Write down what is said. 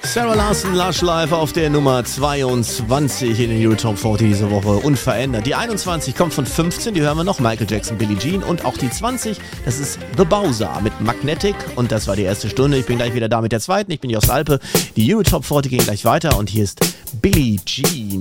Sarah Larson, Lush Life auf der Nummer 22 in den Euro Top 40 diese Woche, unverändert. Die 21 kommt von 15, die hören wir noch, Michael Jackson, Billie Jean. Und auch die 20, das ist The Bowser mit Magnetic. Und das war die erste Stunde. Ich bin gleich wieder da mit der zweiten. Ich bin Jos Alpe. Die Euro Top 40 gehen gleich weiter und hier ist Billie Jean.